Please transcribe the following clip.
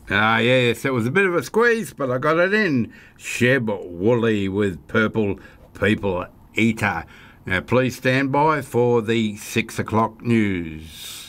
Ah, yes, it was a bit of a squeeze, but I got it in. Sheb Woolley with Purple People Eater. Now, please stand by for the 6 o'clock news.